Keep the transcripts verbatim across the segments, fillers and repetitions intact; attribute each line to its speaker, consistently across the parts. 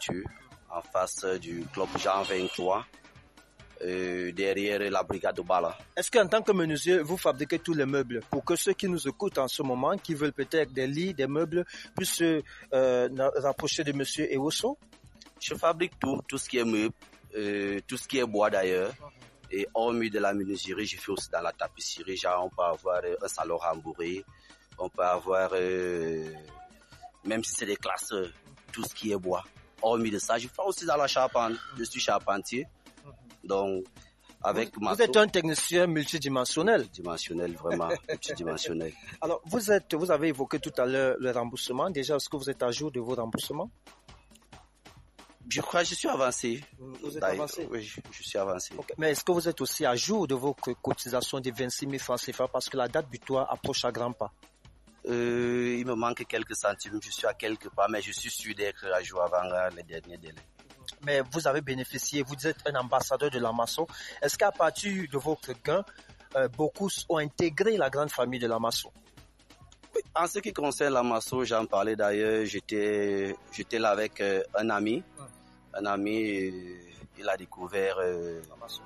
Speaker 1: voiture en face du club Jean vingt-trois, euh, derrière la brigade de Bala.
Speaker 2: Est-ce qu'en tant que menuisier, vous fabriquez tous les meubles pour que ceux qui nous écoutent en ce moment, qui veulent peut-être des lits, des meubles, puissent se euh, rapprocher de Monsieur Ewoso?
Speaker 1: Je fabrique tout, tout ce qui est meuble, euh, tout ce qui est bois d'ailleurs. Et hormis de la menuiserie, je fais aussi dans la tapisserie. Genre, on peut avoir euh, un salon rembourré, on peut avoir, euh, même si c'est des classes, euh, tout ce qui est bois. Hormis de ça, je fais aussi dans la charpente. Je suis charpentier. Donc, avec
Speaker 2: vous,
Speaker 1: ma
Speaker 2: vous êtes un technicien multidimensionnel.
Speaker 1: Multidimensionnel, vraiment, multidimensionnel.
Speaker 2: Alors, vous êtes, vous avez évoqué tout à l'heure le remboursement. Déjà, est-ce que vous êtes à jour de vos remboursements?
Speaker 1: Je crois que je suis avancé.
Speaker 2: Vous êtes avancé?
Speaker 1: Oui, je, je suis avancé.
Speaker 2: Okay. Mais est-ce que vous êtes aussi à jour de vos cotisations de vingt-six mille francs C F A parce que la date butoir approche à grands pas?
Speaker 1: Euh, il me manque quelques centimes, je suis à quelques pas, mais je suis sûr d'être à jour avant les derniers délais.
Speaker 2: Mais vous avez bénéficié, vous êtes un ambassadeur de la Masso. Est-ce qu'à partir de votre gain, euh, beaucoup ont intégré la grande famille de la Masso?
Speaker 1: Oui, en ce qui concerne la Masso, j'en parlais d'ailleurs, j'étais, j'étais là avec euh, un ami. Hum. Un ami, euh, il a découvert euh,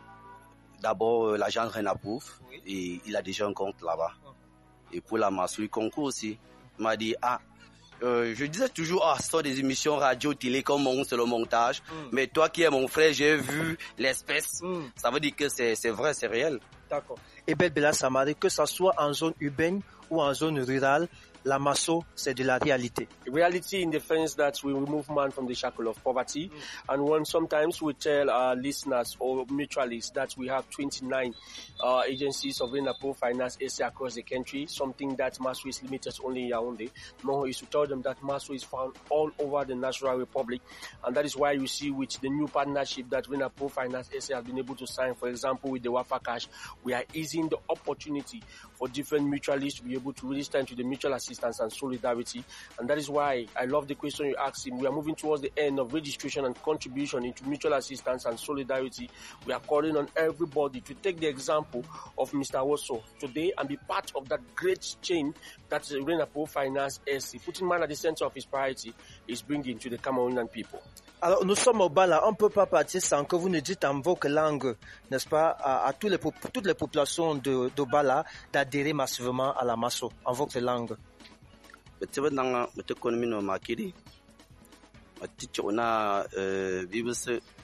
Speaker 1: d'abord euh, l'agence Renapouf, oui. Et il a déjà un compte là-bas. Hum. Et pour la Masso, il concourt aussi. Il m'a dit, ah, Euh, je disais toujours, ah, ce sont des émissions radio, télé, comme mon, c'est le montage. Mm. Mais toi qui es mon frère, j'ai vu l'espèce. Mm. Ça veut dire que c'est, c'est vrai, c'est réel.
Speaker 2: D'accord. Et Belle Bella Samari, que ça soit en zone urbaine ou en zone rurale, la Masso, c'est de la réalité.
Speaker 3: Reality in the sense that we remove man from the shackle of poverty. Mm. And when sometimes we tell our listeners or mutualists that we have twenty-nine uh, agencies of Renapo Finance S A across the country, something that Masso is limited only in Yaoundé. No, is to tell them that Masso is found all over the Natural Republic. And that is why you see with the new partnership that Renapo Finance S A has been able to sign, for example, with the Wafa Cash, we are easing the opportunity for different mutualists to be able to really stand to the mutual assistance and solidarity. And that is why I love the question you asked him. We are moving towards the end of registration and contribution into mutual assistance and solidarity. We are calling on everybody to take the example of Mister Woso today and be part of that great chain that Renapo Finance S C, putting man at the center of his priority, is bringing to the Cameroonian people.
Speaker 2: Alors, nous sommes au Bala, on ne peut pas partir sans que vous nous dites en votre langue, n'est-ce pas, à, à tous les, toutes les populations de, de Bala d'adhérer massivement à la Masso, en votre langue.
Speaker 1: Betebana betekonomi no makiri maticho na bibus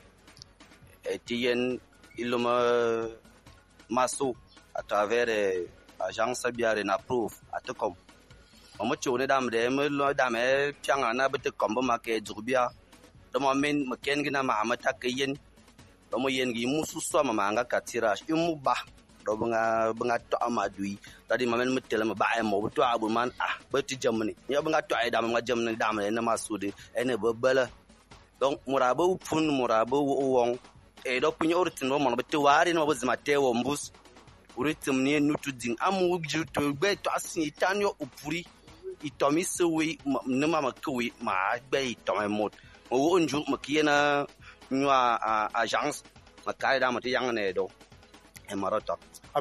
Speaker 1: etien iloma Masso à travers agence biare na proof atkom omocho ne dam de me lo dam e pianga na betekombo make jubia do mo men maken gina ma amata kayen do mo yen gi musu so ma manga katira imu ba do bunga bunga to amadui tadi mamen metel ma ba mo to abu man ah ba ti jamni ya bunga to ay dam ma jamni dam ne ma sudi ene babala donc murabo fun murabo won e do punyo urtin do mo beti wari no buzima tewo mbus uritim ne nutu din amu ju to gbe to asin tanyo upuri itomi sewi ne ma makwi ma gbe itomi mot o onju makiena nywa agence makai da mati yang ne do e maroto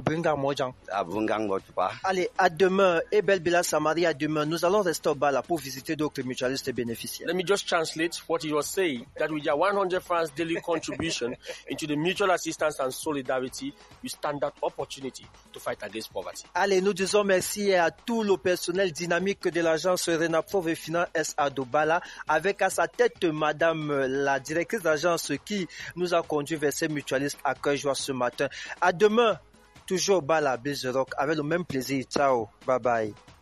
Speaker 2: Allez, à demain, et Belle Bella Samari, à demain, nous allons rester au Bala pour visiter d'autres mutualistes et bénéficiaires.
Speaker 3: Let me just translate what he was saying, that with your one hundred francs daily contribution into the mutual assistance and solidarity, you stand that opportunity to fight against poverty.
Speaker 2: Allez, nous disons merci à tout le personnel dynamique de l'agence Renaprov et Finance S A de Bala, avec à sa tête Madame la directrice d'agence qui nous a conduit vers ces mutualistes à cœur joie ce matin. À demain. Toujours Bala Biz Rock avec le même plaisir. Ciao, bye bye.